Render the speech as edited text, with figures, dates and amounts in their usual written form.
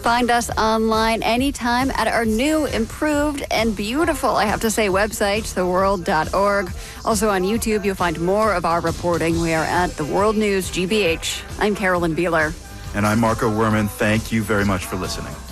Find us online anytime at our new, improved, and beautiful, I have to say, website, theworld.org. Also on YouTube, you'll find more of our reporting. We are at The World News GBH. I'm Carolyn Beeler. And I'm Marco Werman. Thank you very much for listening.